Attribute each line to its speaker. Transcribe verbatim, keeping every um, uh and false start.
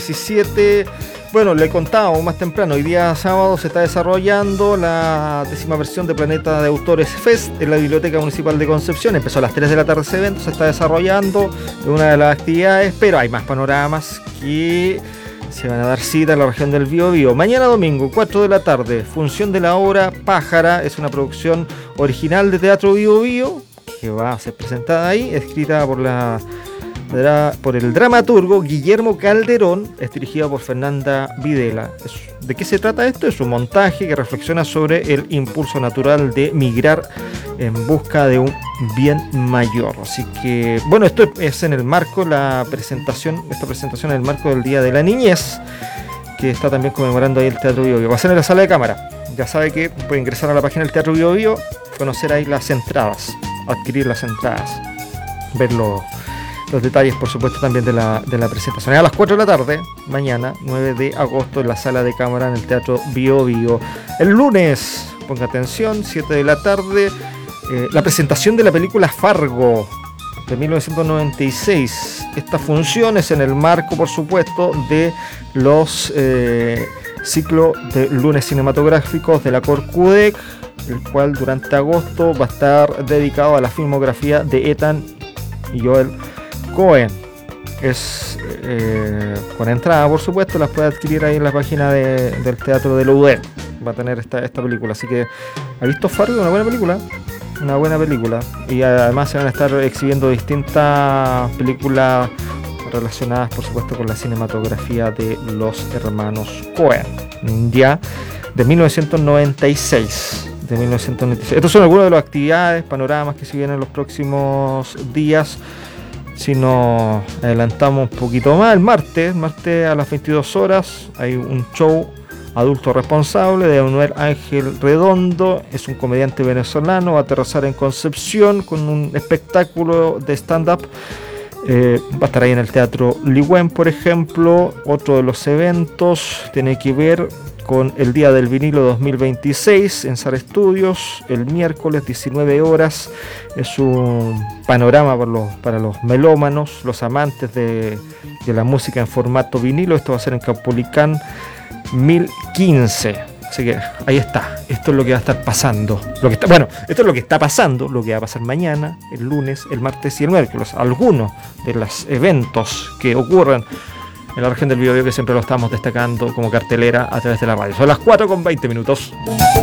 Speaker 1: diecisiete, bueno, le contaba más temprano, hoy día sábado se está desarrollando la décima versión de Planeta de Autores Fest en la Biblioteca Municipal de Concepción. Empezó a las tres de la tarde ese evento, se está desarrollando, es una de las actividades, pero hay más panoramas que se van a dar cita en la región del Biobío. Mañana domingo, cuatro de la tarde, función de la obra Pájara, es una producción original de Teatro Biobío que va a ser presentada ahí, escrita por la por el dramaturgo Guillermo Calderón, es dirigida por Fernanda Videla. ¿De qué se trata esto? Es un montaje que reflexiona sobre el impulso natural de migrar en busca de un bien mayor. Así que, bueno, esto es en el marco, la presentación, esta presentación en el marco del Día de la Niñez, que está también conmemorando ahí el Teatro Biobío. Va a ser en la sala de cámara. Ya sabe que puede ingresar a la página del Teatro Biobío, conocer ahí las entradas, adquirir las entradas, verlo. Los detalles, por supuesto, también de la, de la presentación. A las cuatro de la tarde, mañana, nueve de agosto, en la sala de cámara en el Teatro Biobío. El lunes, ponga atención, siete de la tarde, eh, la presentación de la película Fargo, de mil novecientos noventa y seis. Esta función es en el marco, por supuesto, de los eh, ciclos de lunes cinematográficos de la Corcudec, el cual durante agosto va a estar dedicado a la filmografía de Ethan y Joel Cohen. Es eh, con entrada, por supuesto, las puede adquirir ahí en la página de, del Teatro de la U D E M. Va a tener esta, esta película, así que ¿ha visto Fargo? Una buena película, una buena película, y además se van a estar exhibiendo distintas películas relacionadas, por supuesto, con la cinematografía de los hermanos Cohen, ya de mil novecientos noventa y seis. De mil novecientos noventa y seis. Estos son algunas de las actividades, panoramas que se vienen en los próximos días. Si nos adelantamos un poquito más, el martes, martes a las veintidós horas, hay un show adulto responsable de Manuel Ángel Redondo. Es un comediante venezolano, va a aterrizar en Concepción con un espectáculo de stand-up. Eh, va a estar ahí en el Teatro Ligüen, por ejemplo. Otro de los eventos tiene que ver con el Día del Vinilo dos mil veintiséis en Sar Estudios, el miércoles diecinueve horas. Es un panorama para los, para los melómanos, los amantes de, de la música en formato vinilo. Esto va a ser en Caupolicán mil quince. Así que ahí está, esto es lo que va a estar pasando. Lo que está, bueno, esto es lo que está pasando, lo que va a pasar mañana, el lunes, el martes y el miércoles. Algunos de los eventos que ocurren en la región del Biobío, que siempre lo estamos destacando como cartelera a través de la radio. Son las cuatro con veinte minutos.